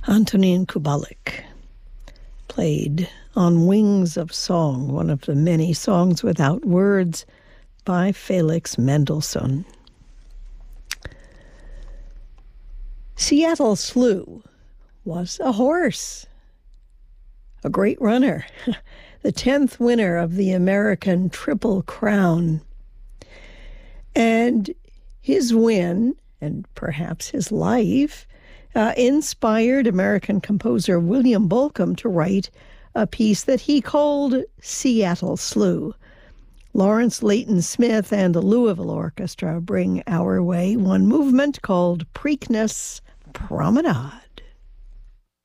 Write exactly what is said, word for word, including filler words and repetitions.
Antonin Kubalik played On Wings of Song, one of the many songs without words by Felix Mendelssohn. Seattle Slew was a horse, a great runner, the tenth winner of the American Triple Crown. And his win, and perhaps his life, uh, inspired American composer William Bolcom to write a piece that he called Seattle Slew. Lawrence Leighton Smith and the Louisville Orchestra bring our way one movement called Preakness Promenade.